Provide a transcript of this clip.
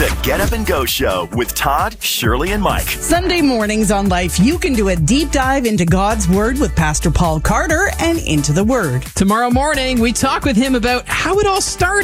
The Get Up and Go Show with Todd, Shirley, and Mike. Sunday mornings on Life, you can do a deep dive into God's Word with Pastor Paul Carter and Into the Word. Tomorrow morning, we talk with him about how it all started.